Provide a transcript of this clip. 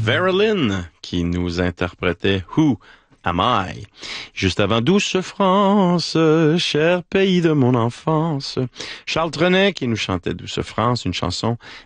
Vera Lynn qui nous interprétait Who Am I? Juste avant Douce France, cher pays de mon enfance. Charles Trenet qui nous chantait Douce France, une chanson